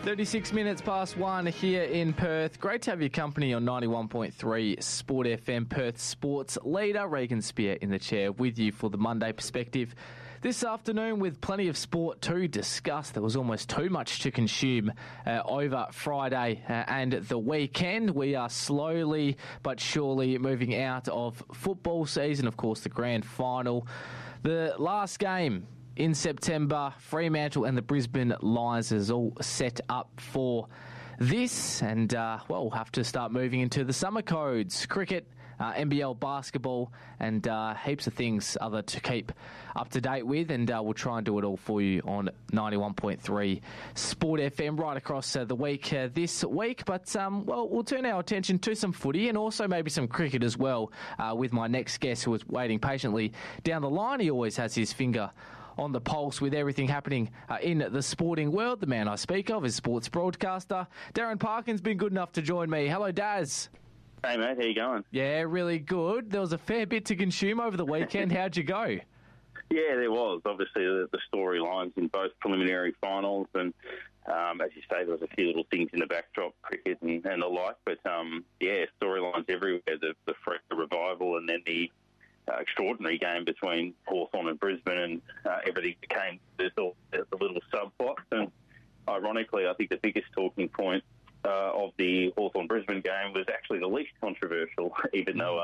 36 minutes past 1 here in Perth. Great to have your company on 91.3 Sport FM, Perth sports leader. Regan Spear in the chair with you for the Monday perspective. This afternoon with plenty of sport to discuss. There was almost too much to consume over Friday and the weekend. We are slowly but surely moving out of football season. Of course, the grand final. The last game in September, Fremantle and the Brisbane Lions is all set up for this. And, we'll have to start moving into the summer codes. Cricket, NBL basketball, and heaps of things other to keep up to date with. And we'll try and do it all for you on 91.3 Sport FM right across the week this week. But, we'll turn our attention to some footy and also maybe some cricket as well with my next guest who is waiting patiently down the line. He always has his finger on the pulse with everything happening in the sporting world. The man I speak of is sports broadcaster Darren Parkin's been good enough to join me. Hello, Daz. Hey, mate. How you going? Yeah, really good. There was a fair bit to consume over the weekend. How'd you go? Yeah, there was. Obviously, the storylines in both preliminary finals and, as you say, there was a few little things in the backdrop, cricket and the like. But, storylines everywhere. The revival and then the extraordinary game between Hawthorn and Brisbane, and everything became the little subplots. And ironically, I think the biggest talking point of the Hawthorn-Brisbane game was actually the least controversial, even though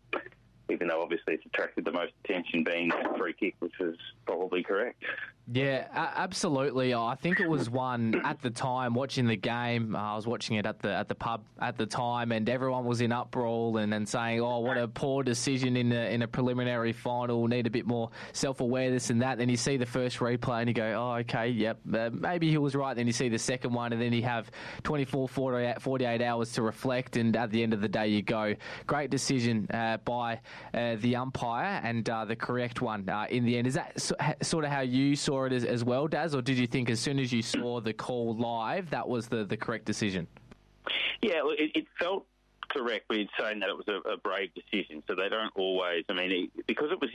obviously it's attracted the most attention, being that free kick, which was probably correct. Yeah, absolutely. I think it was one at the time watching the game. I was watching it at the pub at the time, and everyone was in uproar and saying, "Oh, what a poor decision in a preliminary final. Need a bit more self-awareness and that." Then you see the first replay and you go, "Oh, okay, yep, maybe he was right." Then you see the second one, and then you have 24, 48 hours to reflect. And at the end of the day, you go, "Great decision by the umpire and the correct one in the end." Is that sort of how you saw it as well, Daz, or did you think as soon as you saw the call live that was the correct decision? Yeah, it felt correct, but it's saying that it was a brave decision, so they don't always, because it was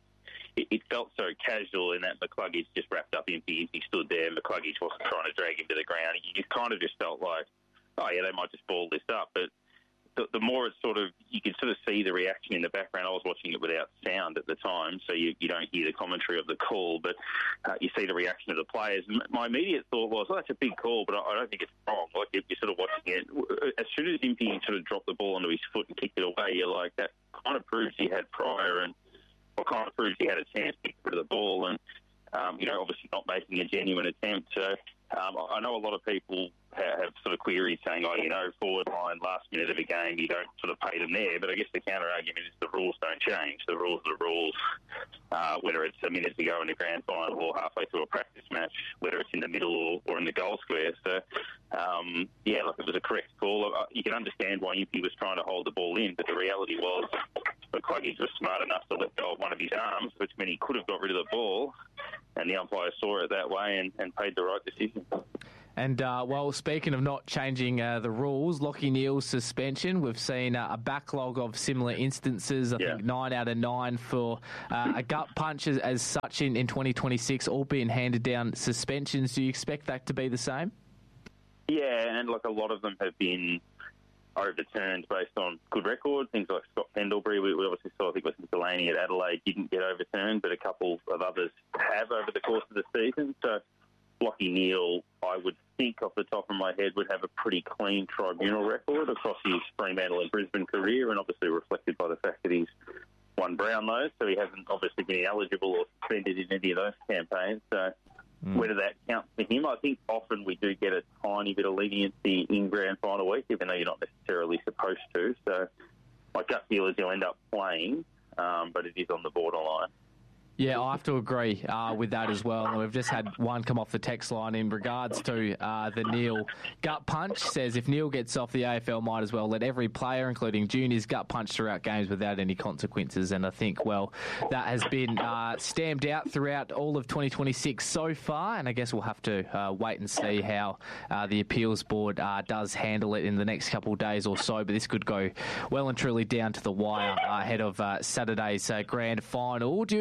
it felt so casual in that McCluggage just wrapped up empty. He stood there, McCluggage wasn't trying to drag him to the ground. You kind of just felt like, oh yeah, they might just ball this up, but the more it's you could sort of see the reaction in the background. I was watching it without sound at the time, so you don't hear the commentary of the call, but you see the reaction of the players. My immediate thought was, that's a big call, but I don't think it's wrong. Like, you're sort of watching it. As soon as Impey sort of dropped the ball onto his foot and kicked it away, you're like, that kind of proves he had prior, and kind of proves he had a chance to get rid of the ball, and, obviously not making a genuine attempt. So I know a lot of people have sort of queries saying, forward line, last minute of a game, you don't sort of pay them there. But I guess the counter-argument is the rules don't change. The rules are the rules, whether it's a minute to go in the grand final or halfway through a practice match, whether it's in the middle or in the goal square. So, it was a correct call. You can understand why Impey was trying to hold the ball in, but the reality was McCluggage was smart enough to let go of one of his arms, which meant he could have got rid of the ball, and the umpire saw it that way and paid the right decision. And, speaking of not changing the rules, Lachie Neale's suspension, we've seen a backlog of similar instances. I think 9 out of 9 for a gut punch as such in 2026, all being handed down suspensions. Do you expect that to be the same? Yeah, and a lot of them have been overturned based on good record. Things like Scott Pendlebury, we obviously saw, I think it was Delaney at Adelaide, didn't get overturned, but a couple of others have over the course of the season. So Lachie Neale, I would think off the top of my head, would have a pretty clean tribunal record across his Fremantle and Brisbane career, and obviously reflected by the fact that he's won Brownlow, so he hasn't obviously been eligible or suspended in any of those campaigns. So whether that counts for him, I think often we do get a tiny bit of leniency in grand final week, even though you're not necessarily supposed to. So my gut feel is he'll end up playing, but it is on the borderline. Yeah, I have to agree with that as well. And we've just had one come off the text line in regards to the Neale gut punch. Says if Neale gets off, the AFL might as well let every player, including juniors, gut punch throughout games without any consequences. And I think, that has been stamped out throughout all of 2026 so far. And I guess we'll have to wait and see how the appeals board does handle it in the next couple of days or so. But this could go well and truly down to the wire ahead of Saturday's grand final. Do you expect any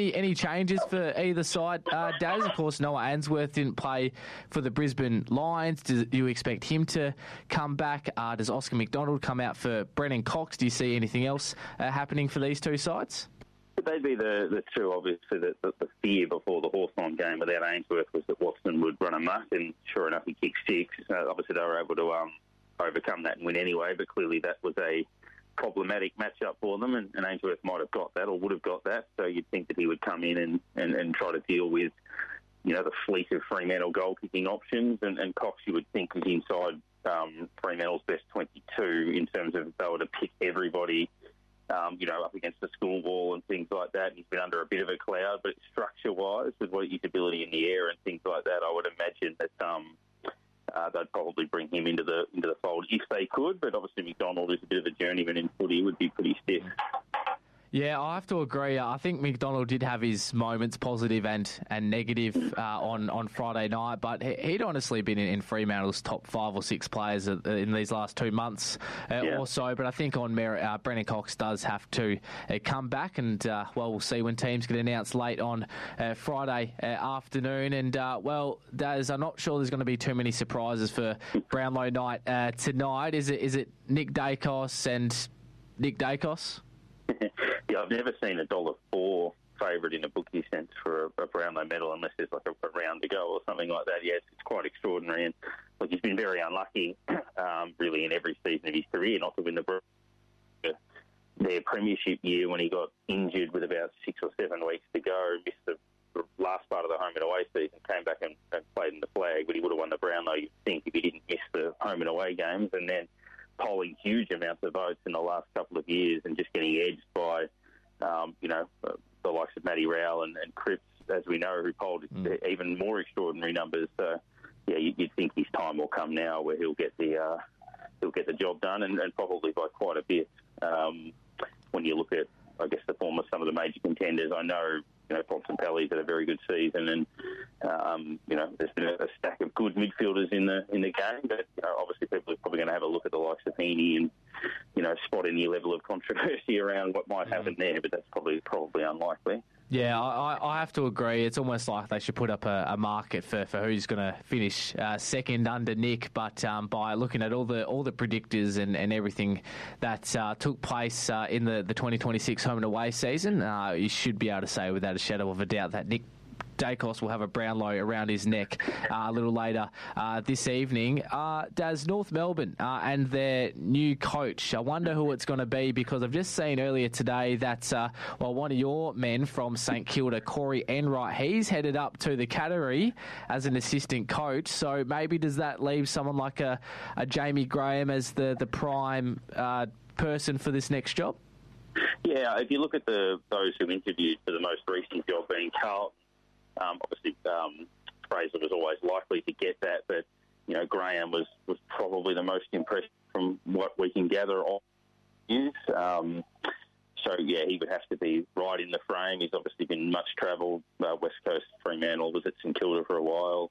any changes for either side, Daz? Of course, Noah Answorth didn't play for the Brisbane Lions. Do you expect him to come back? Does Oscar McDonald come out for Brennan Cox? Do you see anything else happening for these two sides? They'd be the two, obviously. The fear before the Hawthorn game without Ainsworth was that Watson would run amok, and sure enough, he kicked 6. Obviously, they were able to overcome that and win anyway, but clearly that was a problematic matchup for them, and Ainsworth might have got that or would have got that, so you'd think that he would come in and try to deal with, the fleet of Fremantle goal-kicking options, and Cox, you would think, is inside Fremantle's best 22 in terms of if they were to pick everybody, up against the school wall and things like that. He's been under a bit of a cloud, but structure-wise, with his ability in the air and things like that, I would imagine that they'd probably bring him into the fold if they could. But obviously, McDonald is a bit of a journeyman in footy; would be pretty stiff. Yeah, I have to agree. I think McDonald did have his moments, positive and negative, on Friday night, but he'd honestly been in Fremantle's top 5 or 6 players in these last 2 months or so. But I think on merit, Brennan Cox does have to come back, and we'll see when teams get announced late on Friday afternoon. And Daz, I'm not sure there's going to be too many surprises for Brownlow night tonight. Is it Nick Dacos and Nick Dacos? Yeah, I've never seen $1.04 favourite in a bookie sense for a Brownlow medal unless there's like a round to go or something like that. Yes, it's quite extraordinary. And look, he's been very unlucky, really, in every season of his career not to win their premiership year when he got injured with about 6 or 7 weeks to go, missed the last part of the home and away season, came back and played in the flag, but he would have won the Brownlow, you'd think, if he didn't miss the home and away games. And then polling huge amounts of votes in the last couple of years and just getting edged by, the likes of Matty Rowell and Cripps, as we know, who polled even more extraordinary numbers. So, yeah, you'd think his time will come now where he'll get the job done, and probably by quite a bit. When you look at, I guess, the form of some of the major contenders, I know, Bontempelli's had a very good season, and there's been a stack of good midfielders in the game. But obviously, people are probably going to have a look at the likes of Heaney and spot any level of controversy around what might happen there. But that's probably unlikely. Yeah, I have to agree. It's almost like they should put up a market for who's going to finish second under Nick. But by looking at all the predictors and everything that took place in the 2026 home and away season, you should be able to say without a shadow of a doubt that Nick Dacos will have a Brownlow around his neck a little later this evening. Does North Melbourne and their new coach, I wonder who it's going to be, because I've just seen earlier today that one of your men from St Kilda, Corey Enright, he's headed up to the category as an assistant coach. So maybe does that leave someone like a Jamie Graham as the prime person for this next job? Yeah, if you look at those who interviewed for the most recent job being Carlton, obviously, Fraser was always likely to get that, but Graham was probably the most impressive from what we can gather on news. So yeah, he would have to be right in the frame. He's obviously been much travelled. West Coast, Fremantle, was at St Kilda for a while.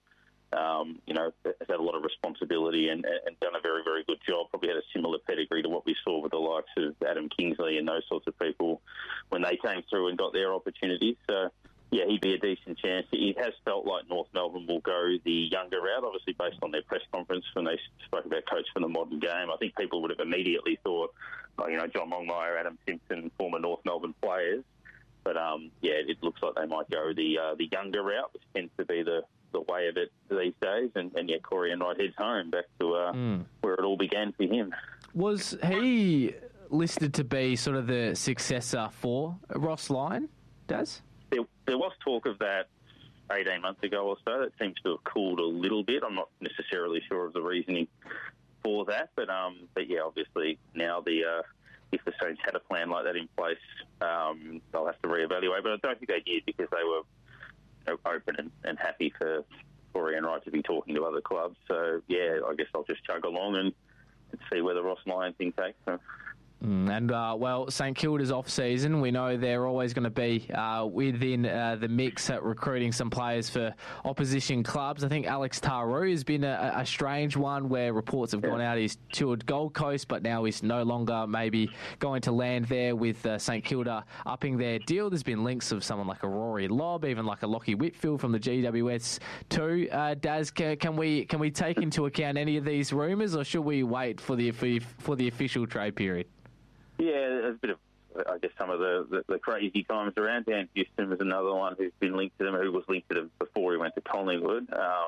Has had a lot of responsibility and done a very, very good job. Probably had a similar pedigree to what we saw with the likes of Adam Kingsley and those sorts of people when they came through and got their opportunities. So yeah, he'd be a decent chance. It has felt like North Melbourne will go the younger route, obviously based on their press conference when they spoke about coach for the modern game. I think people would have immediately thought, John Longmire, Adam Simpson, former North Melbourne players. But, it looks like they might go the younger route, which tends to be the way of it these days. And Corey Enright heads home back to where it all began for him. Was he listed to be sort of the successor for Ross Lyon, Daz? There was talk of that 18 months ago or so. That seems to have cooled a little bit. I'm not necessarily sure of the reasoning for that, but yeah, obviously now if the Saints had a plan like that in place, they'll have to reevaluate. But I don't think they did because they were open and happy for Corey Enright to be talking to other clubs. So yeah, I guess I'll just chug along and see where the Ross Lyon thing takes them. Well, St Kilda's off-season, we know they're always going to be within the mix at recruiting some players for opposition clubs. I think Alex Taru has been a strange one where reports have gone out he's toured Gold Coast, but now he's no longer maybe going to land there with St Kilda upping their deal. There's been links of someone like a Rory Lobb, even like a Lockie Whitfield from the GWS too. Daz, can we take into account any of these rumours, or should we wait for the official trade period? Yeah, there's a bit of, I guess, some of the crazy times around. Dan Houston was another one who's been linked to them, who was linked to them before he went to Collingwood.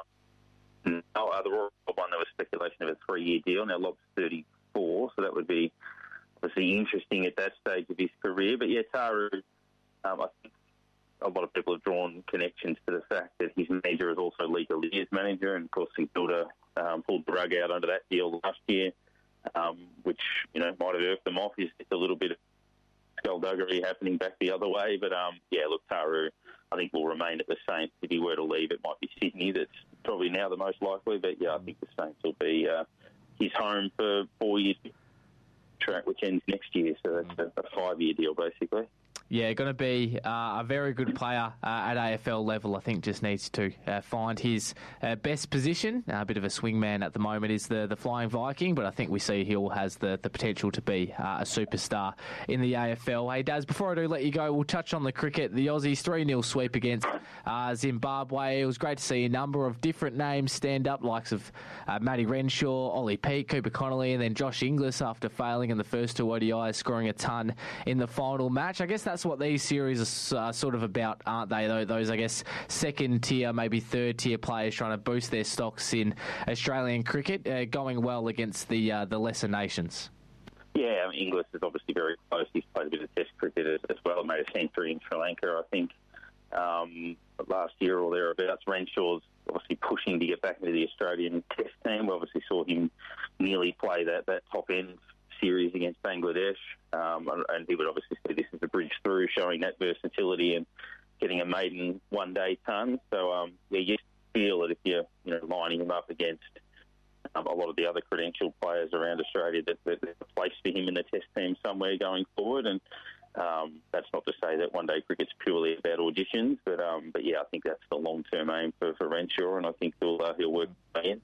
The Royal one, there was speculation of a 3-year deal. Now Lobb's 34, so that would be obviously interesting at that stage of his career. But yeah, Taru, I think a lot of people have drawn connections to the fact that his manager is also Lee Gallia's manager, and of course St Kilda pulled the rug out under that deal last year. Which, might have irked them off. It's a little bit of skullduggery happening back the other way. But, Taru, I think, will remain at the Saints. If he were to leave, it might be Sydney. That's probably now the most likely. But, I think the Saints will be his home for 4 years, which ends next year. So that's a 5-year deal, basically. Yeah, going to be a very good player at AFL level. I think just needs to find his best position. A bit of a swingman at the moment is the Flying Viking, but I think we see he has the potential to be a superstar in the AFL. Hey, Daz, before I do let you go, we'll touch on the cricket. The Aussies 3-0 sweep against Zimbabwe. It was great to see a number of different names stand up, likes of Matty Renshaw, Ollie Peake, Cooper Connolly, and then Josh Inglis after failing in the first 2 ODIs, scoring a ton in the final match. I guess that's what these series are sort of about, aren't they? Those, I guess, second-tier, maybe third-tier players trying to boost their stocks in Australian cricket, going well against the lesser nations. Yeah, Inglis is obviously very close. He's played a bit of Test cricket as well. Made a century in Sri Lanka, I think, last year or thereabouts. Renshaw's obviously pushing to get back into the Australian Test team. We obviously saw him nearly play that top-end series against Bangladesh, and he would obviously see this as a bridge through, showing that versatility and getting a maiden one-day ton. So, you feel that if you're lining him up against a lot of the other credentialed players around Australia, that there's a place for him in the Test team somewhere going forward. And that's not to say that one-day cricket's purely about auditions, but I think that's the long-term aim for Renshaw, and I think he'll work in.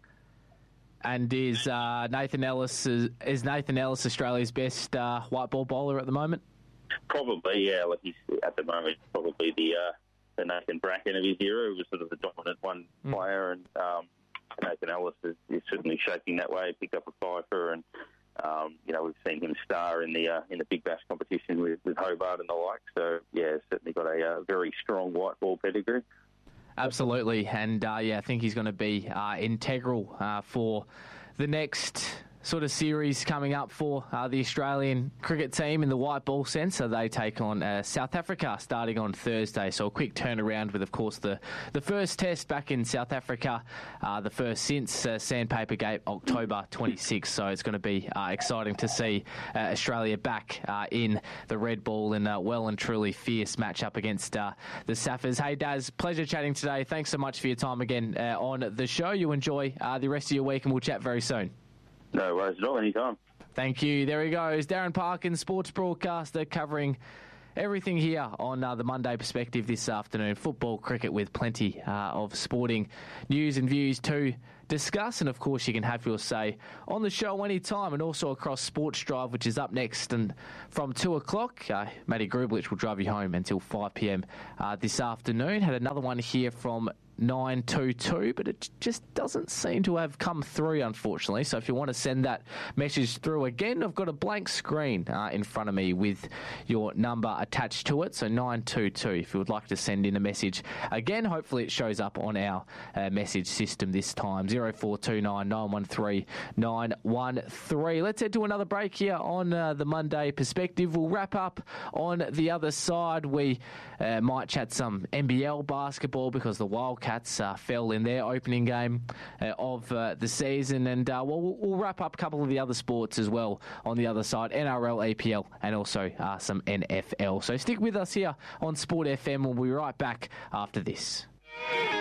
And is Nathan Ellis Australia's best white ball bowler at the moment? Probably, yeah. He's at the moment probably the Nathan Bracken of his era, who was sort of the dominant one player, and Nathan Ellis is certainly shaping that way. Picked up a fifer, and we've seen him star in the Big Bash competition with Hobart and the like. So certainly got a very strong white ball pedigree. Absolutely, and I think he's going to be integral for the next sort of series coming up for the Australian cricket team in the white ball sense. So they take on South Africa starting on Thursday. So a quick turnaround with, of course, the first test back in South Africa, the first since Sandpaper Gate, October 26. So it's going to be exciting to see Australia back in the red ball in a well and truly fierce matchup against the Saffers. Hey, Daz, pleasure chatting today. Thanks so much for your time again on the show. You enjoy the rest of your week, and we'll chat very soon. No worries at all, anytime. Thank you. There he goes, Darren Parkins, sports broadcaster, covering everything here on the Monday Perspective this afternoon. Football, cricket, with plenty of sporting news and views to discuss. And, of course, you can have your say on the show anytime, and also across Sports Drive, which is up next. And from 2 o'clock, Matty Grublich will drive you home until 5 p.m. This afternoon. Had another one here from 922, but it just doesn't seem to have come through, unfortunately. So if you want to send that message through again, I've got a blank screen in front of me with your number attached to it. So 922, if you would like to send in a message again, hopefully it shows up on our message system this time. 0429 913 913. Let's head to another break here on the Monday Perspective. We'll wrap up on the other side. We might chat some NBL basketball because the Wildcats fell in their opening game of the season, and we'll wrap up a couple of the other sports as well on the other side, NRL, APL, and also some NFL. So stick with us here on Sport FM. We'll be right back after this.